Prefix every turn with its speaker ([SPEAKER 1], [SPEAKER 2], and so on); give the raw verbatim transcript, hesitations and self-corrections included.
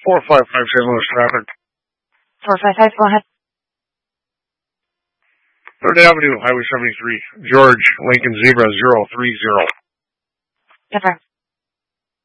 [SPEAKER 1] four five five Saint Louis traffic.
[SPEAKER 2] four five five, go ahead.
[SPEAKER 1] third Avenue, Highway seventy-three, George, Lincoln Zebra, zero three zero.
[SPEAKER 2] Confirm.